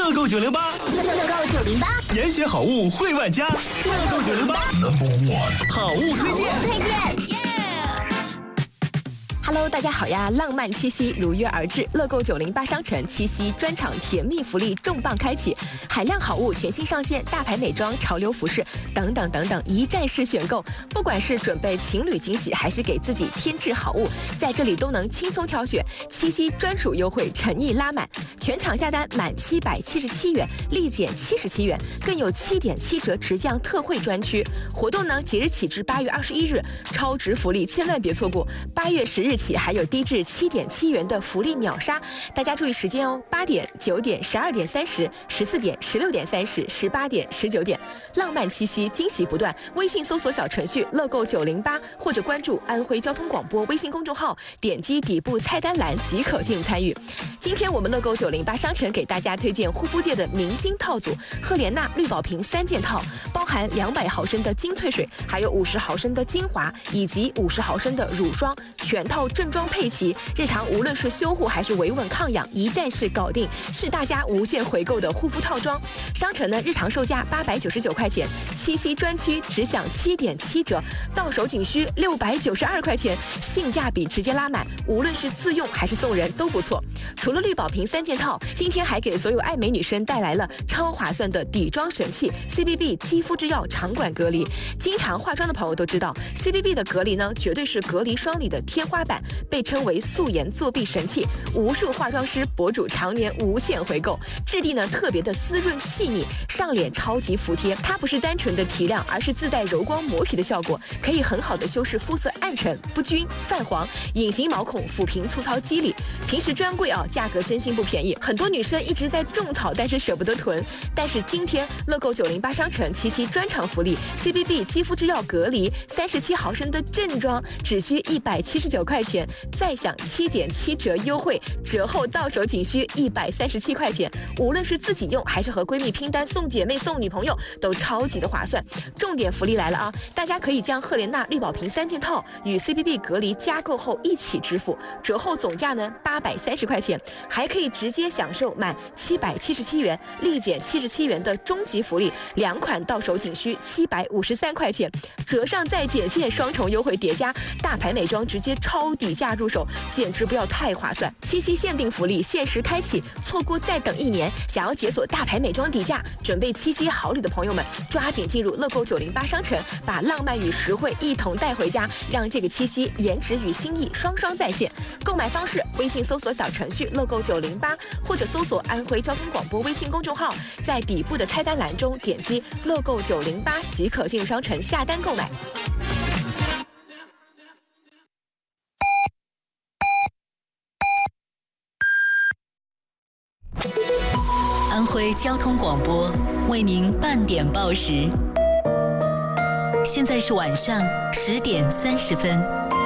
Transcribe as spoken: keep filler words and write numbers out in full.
乐购九零八， 乐购九零八， 严选好物惠万家。乐购九零八 ，Number One， 好物推荐。 推荐。 Hello， 大家好呀！浪漫七夕如约而至，乐购九零八商城七夕专场甜蜜福利重磅开启，海量好物全新上线，大牌美妆、潮流服饰等等等等，一站式选购。不管是准备情侣惊喜，还是给自己添置好物，在这里都能轻松挑选。七夕专属优惠诚意拉满，全场下单满七百七十七元，立减七十七元，更有七点七折直降特惠专区。活动呢，即日起至八月二十一日，超值福利千万别错过。八月十日起还有低至七点七元的福利秒杀，大家注意时间哦！八点、九点、十二点三十、十四点、十六点三十、十八点、十九点，浪漫七夕，惊喜不断。微信搜索小程序“乐购九零八”或者关注安徽交通广播微信公众号，点击底部菜单栏即可进入参与。今天我们乐购九零八商城给大家推荐护肤界的明星套组——赫莲娜绿宝瓶三件套，包含两百毫升的精粹水，还有五十毫升的精华，以及五十毫升的乳霜，全套正装配齐，日常无论是修护还是维稳抗氧，一站式搞定，是大家无限回购的护肤套装。商城呢，日常售价八百九十九块钱，七夕专区只享七点七折，到手仅需六百九十二块钱，性价比直接拉满，无论是自用还是送人都不错。除了绿宝瓶三件套，今天还给所有爱美女生带来了超划算的底妆神器 C B B 肌肤之钥场馆隔离。经常化妆的朋友都知道 ，C B B 的隔离呢，绝对是隔离霜里的天花板，被称为素颜作弊神器，无数化妆师博主常年无限回购。质地呢特别的丝润细腻，上脸超级服帖。它不是单纯的提亮，而是自带柔光磨皮的效果，可以很好的修饰肤色暗沉、不均、泛黄、隐形毛孔，抚平粗糙肌理。平时专柜啊，价格真心不便宜，很多女生一直在种草，但是舍不得囤。但是今天乐购九零八商城七夕专场福利 ，C B B 肌肤之钥隔离三十七毫升的正装，只需一百七十九块钱，再享七点七折优惠，折后到手仅需一百三十七块钱。无论是自己用，还是和闺蜜拼单送姐妹、送女朋友，都超级的划算。重点福利来了啊！大家可以将赫莲娜绿宝瓶三件套与 C B B 隔离加购后一起支付，折后总价呢八百三十块钱，还可以直接享受满七百七十七元，立减七十七元的终极福利，两款到手仅需七百五十三块钱，折上再减线，双重优惠叠加，大牌美妆直接超底价入手，简直不要太划算！七夕限定福利限时开启，错过再等一年。想要解锁大牌美妆底价，准备七夕好礼的朋友们，抓紧进入乐购九零八商城，把浪漫与实惠一同带回家，让这个七夕颜值与心意双双在线。购买方式：微信搜索小程序乐购九零八，或者搜索安徽交通广播微信公众号，在底部的菜单栏中点击乐购九零八即可进入商城下单购买。 安徽交通广播为您半点报时，现在是晚上十点三十分。